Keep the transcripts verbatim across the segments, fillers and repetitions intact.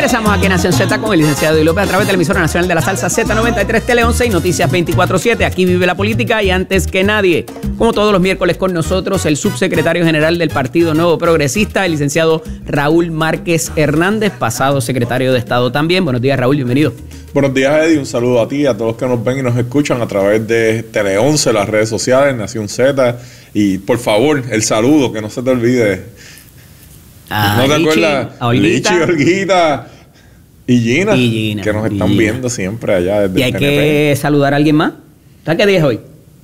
Regresamos aquí en Nación Z con el licenciado Eddie López a través de la emisora nacional de la salsa Z noventa y tres Tele once y Noticias veinticuatro siete. Aquí vive la política y antes que nadie, como todos los miércoles con nosotros, el subsecretario general del Partido Nuevo Progresista, el licenciado Raúl Márquez Hernández, pasado secretario de Estado también. Buenos días, Raúl, bienvenido. Buenos días, Eddie. Un saludo a ti y a todos los que nos ven y nos escuchan a través de Tele once, las redes sociales, Nación Z. Y por favor, el saludo, que no se te olvide. A ¿No te Lichi, acuerdas? a Olguita. Lichi, Olguita y Gina, Y Gina, que nos están Gina. viendo siempre allá desde Y hay el que saludar a alguien más. ¿Sabes qué día es hoy?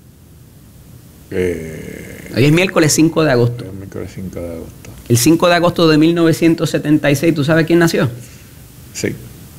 Eh, Hoy es miércoles cinco de agosto. el miércoles cinco de agosto. El cinco de agosto de mil novecientos setenta y seis, ¿tú sabes quién nació? Sí.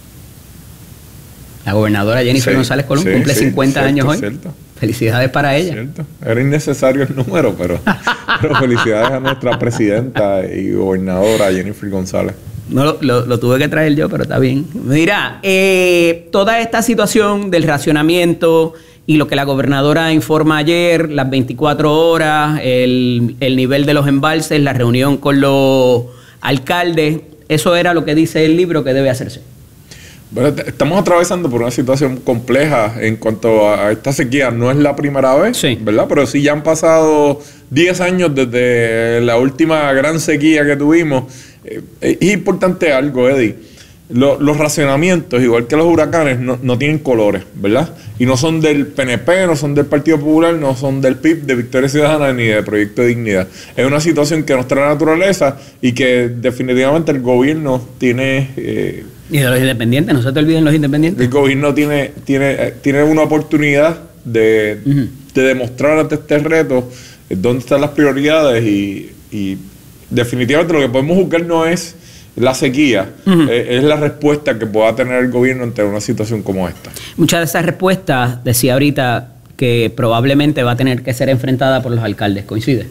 La gobernadora Jennifer Sí, González Colón, sí, cumple sí, cincuenta cierto, años hoy. cierto. Felicidades para ella. Cierto. Era innecesario el número, pero, pero felicidades a nuestra presidenta y gobernadora Jennifer González. No, lo, lo, lo tuve que traer yo, pero está bien. Mira, eh, toda esta situación del racionamiento y lo que la gobernadora informa ayer, las veinticuatro horas, el, el nivel de los embalses, la reunión con los alcaldes, eso era lo que dice el libro que debe hacerse. Bueno, estamos atravesando por una situación compleja en cuanto a esta sequía. No es la primera vez, sí, ¿verdad? Pero sí ya han pasado diez años desde la última gran sequía que tuvimos. Eh, es importante algo, Eddie. Lo, los racionamientos, igual que los huracanes, no, no tienen colores, ¿verdad? Y no son del P N P, no son del Partido Popular, no son del P I B, de Victoria Ciudadana, ni de Proyecto de Dignidad. Es una situación que nos trae la naturaleza y que definitivamente el gobierno tiene... Eh, Y de los independientes, no se te olviden los independientes. El gobierno tiene, tiene, tiene una oportunidad de, uh-huh. de demostrar ante este reto dónde están las prioridades y, y definitivamente lo que podemos buscar no es la sequía, uh-huh. eh, es la respuesta que pueda tener el gobierno ante una situación como esta. Muchas de esas respuestas, decía ahorita, que probablemente va a tener que ser enfrentada por los alcaldes. ¿Coincide?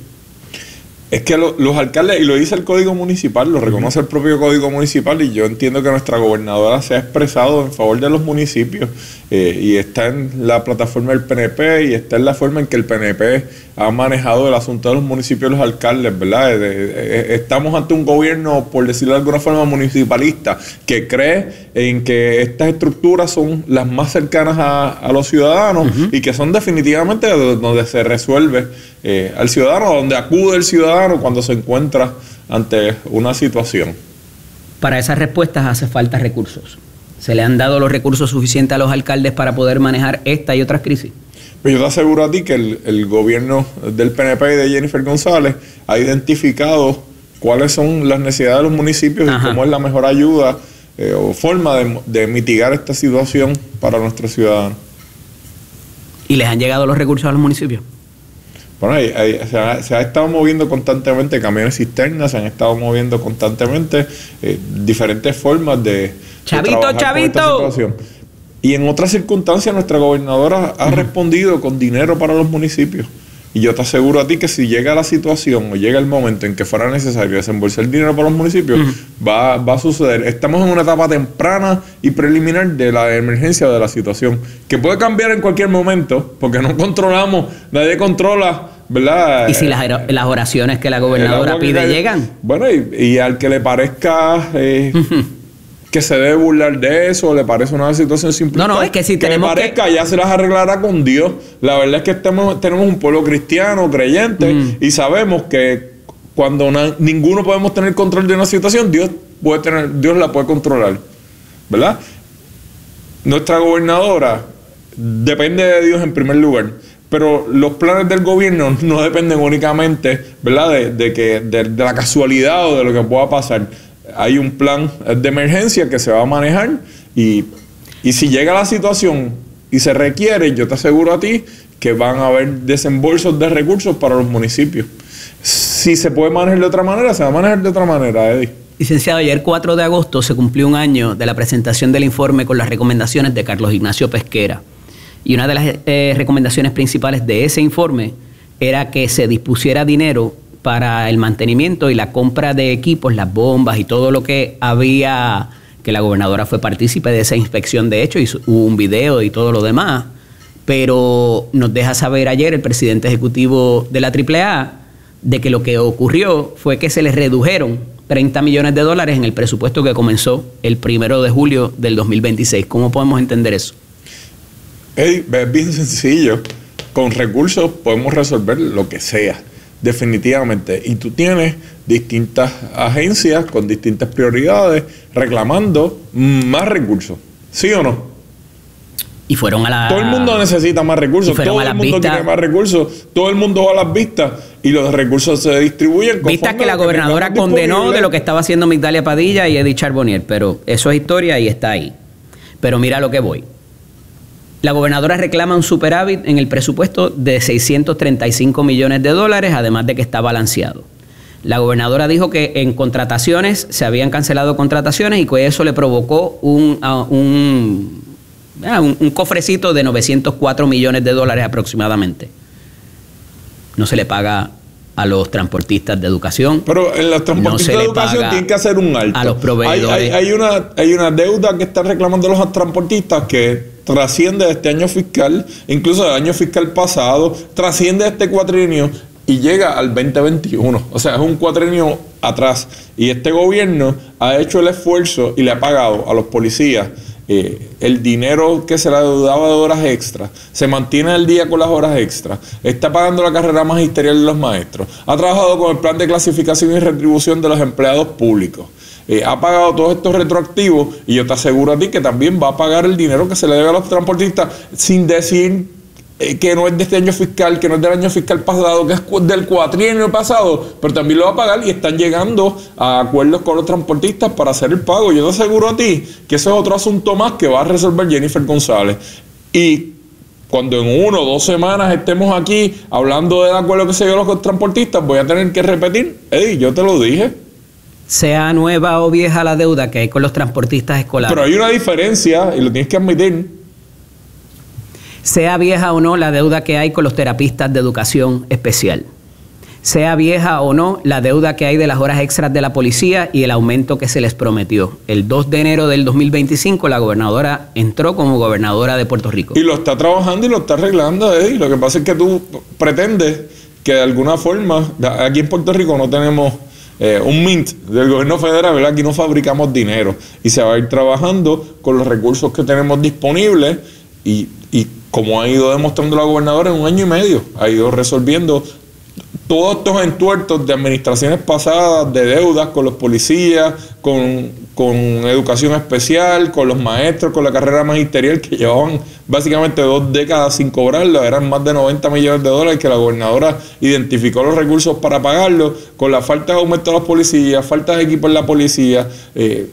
Es que lo, los alcaldes, y lo dice el Código Municipal, lo reconoce el propio Código Municipal, y yo entiendo que nuestra gobernadora se ha expresado en favor de los municipios, eh, y está en la plataforma del P N P, y está en la forma en que el P N P ha manejado el asunto de los municipios y los alcaldes, ¿verdad? De, de, de, estamos ante un gobierno, por decirlo de alguna forma, municipalista, que cree en que estas estructuras son las más cercanas a, a los ciudadanos, uh-huh. y que son definitivamente donde se resuelve eh, al ciudadano, donde acude el ciudadano cuando se encuentra ante una situación. Para esas respuestas hace falta recursos. ¿Se le han dado los recursos suficientes a los alcaldes para poder manejar esta y otras crisis? Pero yo te aseguro a ti que el, el gobierno del P N P y de Jennifer González ha identificado cuáles son las necesidades de los municipios, ajá, y cómo es la mejor ayuda eh, o forma de, de mitigar esta situación para nuestros ciudadanos. ¿Y les han llegado los recursos a los municipios? Bueno, hay, hay, se, ha, se ha estado moviendo constantemente camiones cisternas, se han estado moviendo constantemente eh, diferentes formas de, chavito, de trabajar chavito. con esta situación. Y en otras circunstancias nuestra gobernadora ha uh-huh. respondido con dinero para los municipios. Y yo te aseguro a ti que si llega la situación o llega el momento en que fuera necesario desembolsar dinero para los municipios, uh-huh. va, va a suceder. Estamos en una etapa temprana y preliminar de la emergencia de la situación, que puede cambiar en cualquier momento, porque no controlamos, nadie controla, ¿verdad? ¿Y si las, las oraciones que la gobernadora pide que, llegan? Bueno, y, y al que le parezca... Eh, uh-huh. que se debe burlar de eso, le parece una situación simple. No, no, es que si que tenemos le parezca, que... ya se las arreglará con Dios. La verdad es que estamos, tenemos un pueblo cristiano, creyente, mm. y sabemos que cuando na, ninguno podemos tener control de una situación, Dios puede tener, Dios la puede controlar, ¿verdad? Nuestra gobernadora depende de Dios en primer lugar, pero los planes del gobierno no dependen únicamente, ¿verdad?, de, de, que, de, de la casualidad o de lo que pueda pasar. Hay un plan de emergencia que se va a manejar y, y si llega la situación y se requiere, yo te aseguro a ti que van a haber desembolsos de recursos para los municipios. Si se puede manejar de otra manera, se va a manejar de otra manera, Eddie. Licenciado, ayer cuatro de agosto se cumplió un año de la presentación del informe con las recomendaciones de Carlos Ignacio Pesquera. Y una de las eh, recomendaciones principales de ese informe era que se dispusiera dinero para el mantenimiento y la compra de equipos, las bombas y todo lo que había, que la gobernadora fue partícipe de esa inspección, de hecho, y hubo un video y todo lo demás. Pero nos deja saber ayer el presidente ejecutivo de la triple A de que lo que ocurrió fue que se les redujeron treinta millones de dólares en el presupuesto que comenzó el primero de julio del dos mil veintiséis. ¿Cómo podemos entender eso? Hey, es bien sencillo. Con recursos podemos resolver lo que sea, definitivamente. Y tú tienes distintas agencias con distintas prioridades reclamando más recursos. ¿Sí o no? Y fueron a la... Todo el mundo necesita más recursos, todo el mundo vistas, quiere más recursos, todo el mundo va a las vistas y los recursos se distribuyen. Vistas que la gobernadora que condenó de lo que estaba haciendo Migdalia Padilla y Edith Charbonnier, pero eso es historia y está ahí. Pero mira lo que voy. La gobernadora reclama un superávit en el presupuesto de seiscientos treinta y cinco millones de dólares, además de que está balanceado. La gobernadora dijo que en contrataciones se habían cancelado contrataciones y que eso le provocó un... Uh, un Un, un cofrecito de novecientos cuatro millones de dólares aproximadamente. No se le paga a los transportistas de educación. Pero en los transportistas no de educación tienen que hacer un alto. A los proveedores. Hay, hay, hay, una, hay una deuda que están reclamando los transportistas que trasciende de este año fiscal, incluso del año fiscal pasado, trasciende de este cuatrienio y llega al veinte veintiuno. O sea, es un cuatrienio atrás. Y este gobierno ha hecho el esfuerzo y le ha pagado a los policías Eh, el dinero que se le deudaba de horas extras, se mantiene al día con las horas extras, está pagando la carrera magisterial de los maestros, ha trabajado con el plan de clasificación y retribución de los empleados públicos, eh, ha pagado todos estos retroactivos y yo te aseguro a ti que también va a pagar el dinero que se le debe a los transportistas, sin decir eh, que no es de este año fiscal, que no es del año fiscal pasado, que es del cuatrienio pasado, pero también lo va a pagar y están llegando a acuerdos con los transportistas para hacer el pago. Yo te aseguro a ti que ese es otro asunto más que va a resolver Jennifer González. Y cuando en uno o dos semanas estemos aquí hablando del acuerdo que se dio a los transportistas, voy a tener que repetir, Eddie, yo te lo dije. Sea nueva o vieja la deuda que hay con los transportistas escolares. Pero hay una diferencia y lo tienes que admitir. Sea vieja o no la deuda que hay con los terapistas de educación especial. Sea vieja o no la deuda que hay de las horas extras de la policía y el aumento que se les prometió. El dos de enero del dos mil veinticinco la gobernadora entró como gobernadora de Puerto Rico. Y lo está trabajando y lo está arreglando, Eddie. Lo que pasa es que tú pretendes que de alguna forma, aquí en Puerto Rico no tenemos eh, un mint del gobierno federal, ¿verdad? Aquí no fabricamos dinero y se va a ir trabajando con los recursos que tenemos disponibles y, y como ha ido demostrando la gobernadora en un año y medio, ha ido resolviendo todos estos entuertos de administraciones pasadas, de deudas con los policías, con, con educación especial, con los maestros, con la carrera magisterial, que llevaban básicamente dos décadas sin cobrarlo, eran más de noventa millones de dólares que la gobernadora identificó los recursos para pagarlo, con la falta de aumento de los policías, falta de equipo en la policía, eh,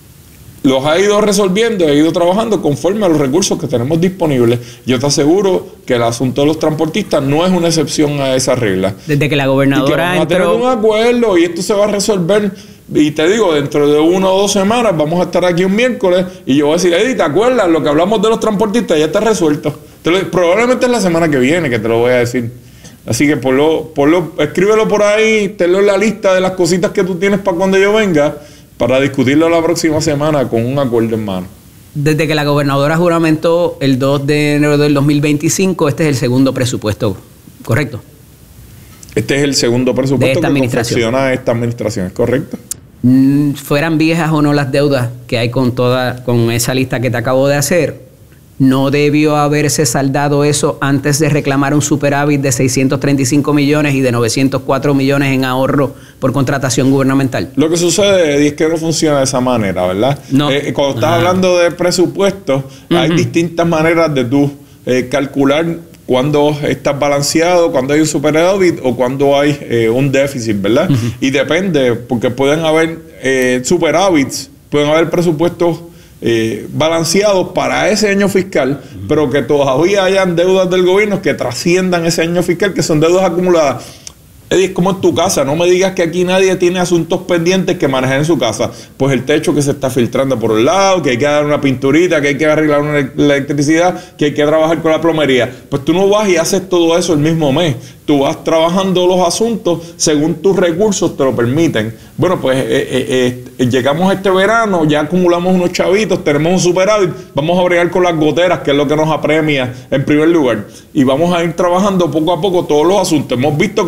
los ha ido resolviendo, ha ido trabajando conforme a los recursos que tenemos disponibles. Yo te aseguro que el asunto de los transportistas no es una excepción a esa regla. Desde que la gobernadora y que vamos entró... a tener un acuerdo y esto se va a resolver. Y te digo, dentro de una o dos semanas vamos a estar aquí un miércoles y yo voy a decir, Eddie, ¿te acuerdas? Lo que hablamos de los transportistas ya está resuelto. Te lo, probablemente es la semana que viene que te lo voy a decir. Así que por lo, por lo, escríbelo por ahí, tenlo en la lista de las cositas que tú tienes para cuando yo venga, para discutirlo la próxima semana con un acuerdo en mano. Desde que la gobernadora juramentó el dos de enero del dos mil veinticinco, este es el segundo presupuesto, ¿correcto? Este es el segundo presupuesto de esta que administración. confecciona esta administración, ¿es correcto? Mm, fueran viejas o no las deudas que hay con toda, con esa lista que te acabo de hacer, ¿no debió haberse saldado eso antes de reclamar un superávit de seiscientos treinta y cinco millones y de novecientos cuatro millones en ahorro por contratación gubernamental? Lo que sucede es que no funciona de esa manera, ¿verdad? No. Eh, cuando estás Ajá. hablando de presupuesto, uh-huh. hay distintas maneras de tú eh, calcular cuándo estás balanceado, cuándo hay un superávit o cuándo hay eh, un déficit, ¿verdad? Uh-huh. Y depende, porque pueden haber eh, superávits, pueden haber presupuestos Eh, balanceados para ese año fiscal, uh-huh. pero que todavía hayan deudas del gobierno que trasciendan ese año fiscal, que son deudas acumuladas. Es como en tu casa, no me digas que aquí nadie tiene asuntos pendientes que manejar en su casa. Pues el techo que se está filtrando por un lado, que hay que dar una pinturita, que hay que arreglar una electricidad, que hay que trabajar con la plomería. Pues tú no vas y haces todo eso el mismo mes. Tú vas trabajando los asuntos según tus recursos te lo permiten. Bueno, pues eh, eh, eh, llegamos este verano, ya acumulamos unos chavitos, tenemos un superávit, vamos a bregar con las goteras, que es lo que nos apremia en primer lugar. Y vamos a ir trabajando poco a poco todos los asuntos. Hemos visto como la gobernadora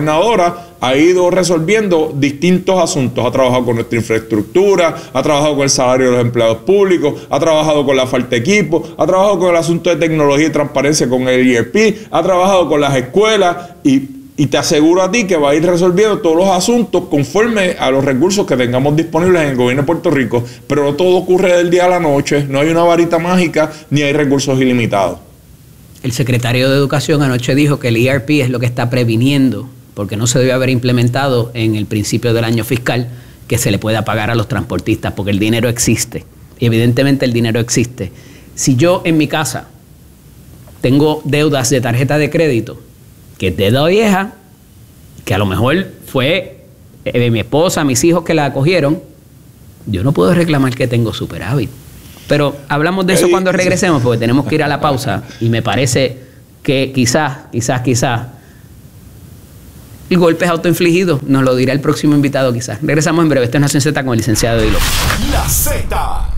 gobernadora ha ido resolviendo distintos asuntos. Ha trabajado con nuestra infraestructura, ha trabajado con el salario de los empleados públicos, ha trabajado con la falta de equipo, ha trabajado con el asunto de tecnología y transparencia con el I R P, ha trabajado con las escuelas y, y te aseguro a ti que va a ir resolviendo todos los asuntos conforme a los recursos que tengamos disponibles en el gobierno de Puerto Rico. Pero no todo ocurre del día a la noche, no hay una varita mágica ni hay recursos ilimitados. El secretario de Educación anoche dijo que el I R P es lo que está previniendo, porque no se debe haber implementado en el principio del año fiscal, que se le pueda pagar a los transportistas, porque el dinero existe. Y evidentemente el dinero existe. Si yo en mi casa tengo deudas de tarjeta de crédito, que es deuda vieja, que a lo mejor fue eh, mi esposa, mis hijos que la acogieron, yo no puedo reclamar que tengo superávit. Pero hablamos de eso cuando regresemos, porque tenemos que ir a la pausa y me parece que quizás, quizás, quizás el golpe es autoinfligido. Nos lo dirá el próximo invitado quizás. Regresamos en breve. Esta es Nación Z con el licenciado Hilo. La Z.